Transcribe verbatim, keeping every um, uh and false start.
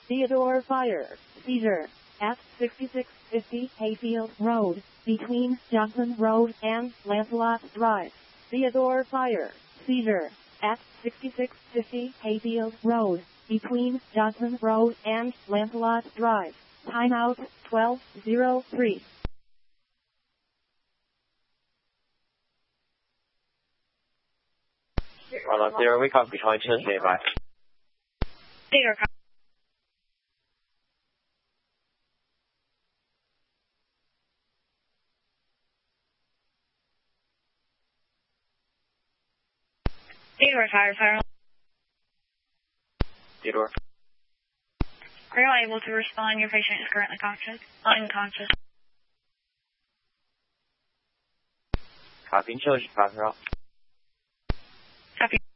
Theodore Fire, seizure, at sixty-six fifty Hayfield Road, between Johnson Road and Lancelot Drive. Theodore Fire, seizure, at sixty-six fifty Hayfield Road, between Johnson Road and Lancelot Drive. Timeout twelve oh three. Well, zero, we copy twenty two, say bye. Theodore. Theodore, fire, fire. Theodore. Are you able to respond? Your patient is currently conscious, unconscious. Copy, intelligence, five, Copy.